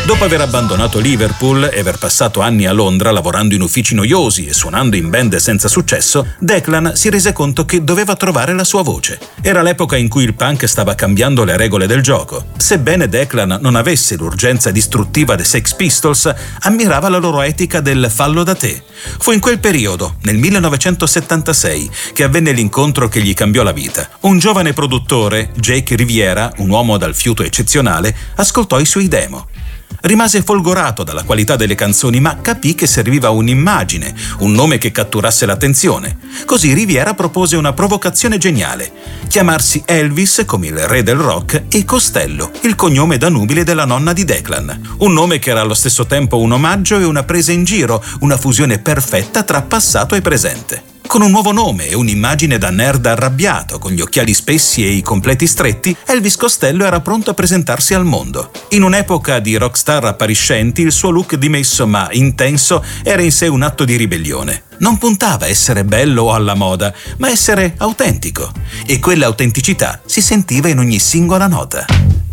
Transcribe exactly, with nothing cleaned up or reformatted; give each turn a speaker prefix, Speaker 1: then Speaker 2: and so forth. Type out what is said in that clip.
Speaker 1: Dopo aver abbandonato Liverpool e aver passato anni a Londra lavorando in uffici noiosi e suonando in band senza successo, Declan si rese conto che doveva trovare la sua voce. Era l'epoca in cui il punk stava cambiando le regole del gioco. Sebbene Declan non avesse l'urgenza distruttiva dei Sex Pistols, ammirava la loro etica del fallo da te. Fu in quel periodo, nel millenovecentosettantasei, che avvenne l'incontro che gli cambiò la vita. Un giovane produttore, Jake Riviera, un uomo dal fiuto eccezionale, ascoltò i suoi demo. Rimase folgorato dalla qualità delle canzoni, ma capì che serviva un'immagine, un nome che catturasse l'attenzione. Così Riviera propose una provocazione geniale: chiamarsi Elvis come il re del rock e Costello, il cognome da nubile della nonna di Declan. Un nome che era allo stesso tempo un omaggio e una presa in giro, una fusione perfetta tra passato e presente. Con un nuovo nome e un'immagine da nerd arrabbiato, con gli occhiali spessi e i completi stretti, Elvis Costello era pronto a presentarsi al mondo. In un'epoca di rockstar appariscenti, il suo look dimesso ma intenso era in sé un atto di ribellione. Non puntava a essere bello o alla moda, ma essere autentico. E quell'autenticità si sentiva in ogni singola nota.